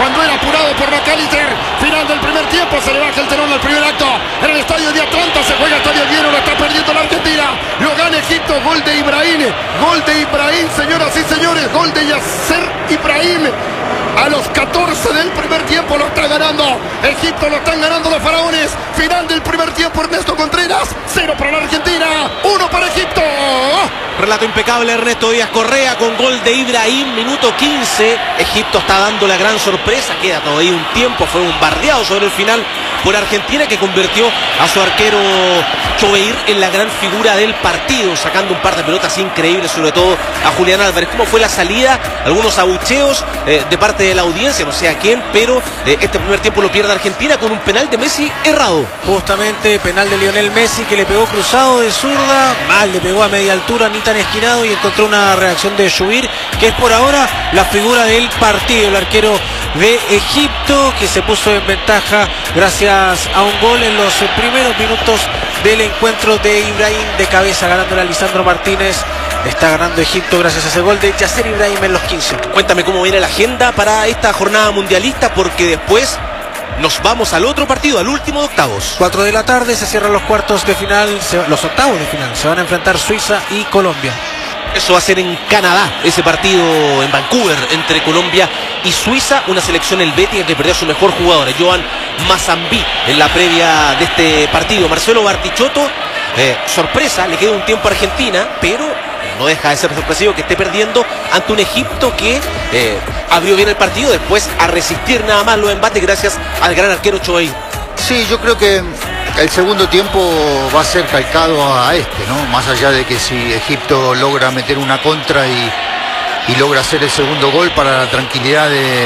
cuando era apurado por McAllister. Final del primer tiempo, se le baja el telón al primer acto. En el estadio de Atlanta se juega estadio lleno, lo está perdiendo la Argentina. Lo gana Egipto, gol de Ibrahim. Gol de Ibrahim, señoras y señores. Gol de Yasser Ibrahim. A los 14 del primer tiempo lo está ganando Egipto, lo están ganando los faraones. Final del primer tiempo, Ernesto Contreras. 0 para la Argentina, 1 para Egipto. Relato impecable Ernesto Díaz Correa con gol de Ibrahim, minuto 15. Egipto está dando la gran sorpresa, queda todavía un tiempo, fue bombardeado sobre el final por Argentina, que convirtió a su arquero Chobeir en la gran figura del partido, sacando un par de pelotas increíbles, sobre todo a Julián Álvarez. ¿Cómo fue la salida? Algunos abucheos de parte de la audiencia, no sé a quién, pero este primer tiempo lo pierde Argentina con un penal de Messi errado. Justamente penal de Lionel Messi, que le pegó cruzado de zurda, mal, le pegó a media altura, ni tan esquinado, y encontró una reacción de Chobeir, que es por ahora la figura del partido, el arquero de Egipto, que se puso en ventaja gracias a un gol en los primeros minutos del encuentro de Ibrahim, de cabeza, ganándole a Lisandro Martínez. Está ganando Egipto gracias a ese gol de Yasser Ibrahim en los 15. Cuéntame cómo viene la agenda para esta jornada mundialista, porque después nos vamos al otro partido, al último de octavos. 4 de la tarde se cierran los cuartos de final, los octavos de final. Se van a enfrentar Suiza y Colombia. Eso va a ser en Canadá, ese partido en Vancouver entre Colombia y Suiza. Una selección helvética que perdió a su mejor jugador, Joan Mazambi, en la previa de este partido. Marcelo Bartichotto, sorpresa, le queda un tiempo a Argentina, pero no deja de ser sorpresivo que esté perdiendo ante un Egipto que abrió bien el partido, después a resistir nada más los embates gracias al gran arquero Chobeir. Sí, yo creo que el segundo tiempo va a ser calcado a este, ¿no? Más allá de que si Egipto logra meter una contra y logra hacer el segundo gol para la tranquilidad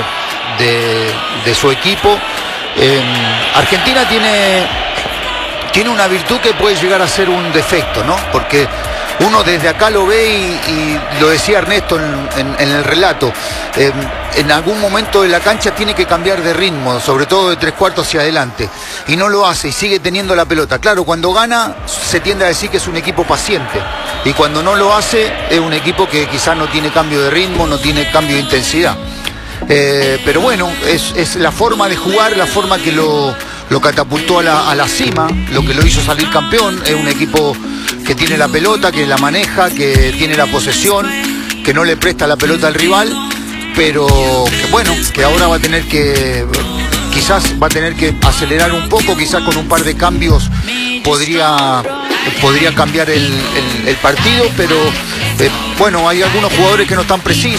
de su equipo. Argentina tiene una virtud que puede llegar a ser un defecto, ¿no? Porque uno desde acá lo ve y lo decía Ernesto en el relato, en algún momento de la cancha tiene que cambiar de ritmo, sobre todo de 3/4 hacia adelante, y no lo hace y sigue teniendo la pelota. Claro, cuando gana se tiende a decir que es un equipo paciente, y cuando no lo hace es un equipo que quizás no tiene cambio de ritmo, no tiene cambio de intensidad. Pero bueno, es la forma de jugar, la forma que lo catapultó a la cima, lo que lo hizo salir campeón. Es un equipo que tiene la pelota, que la maneja, que tiene la posesión, que no le presta la pelota al rival, pero que bueno, que ahora quizás va a tener que acelerar un poco, quizás con un par de cambios podría cambiar el partido, pero bueno, hay algunos jugadores que no están precisos.